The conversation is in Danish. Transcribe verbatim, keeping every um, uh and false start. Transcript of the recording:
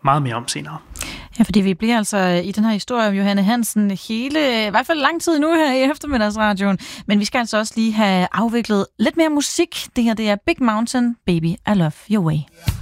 meget mere om senere. Ja, fordi vi bliver altså i den her historie om Johanne Hansen hele, i hvert fald lang tid nu her i eftermiddagsradioen. Men vi skal altså også lige have afviklet lidt mere musik. Det her, det er Big Mountain, Baby, I Love Your Way.